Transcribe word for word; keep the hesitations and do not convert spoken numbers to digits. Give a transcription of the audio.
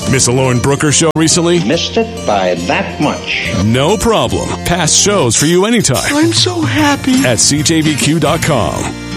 Miss a Lauren Brooker show recently? Missed it by that much. No problem. Past shows for you anytime. I'm so happy. At C J V Q dot com.